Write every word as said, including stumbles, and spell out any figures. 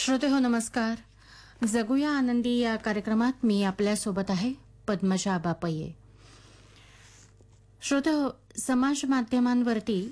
श्रोते हो नमस्कार. जगूया आनंदी या कार्यक्रमात मी आपल्यासोबत आहे पद्मजा बापये. श्रोते हो, समाज माध्यमांवरती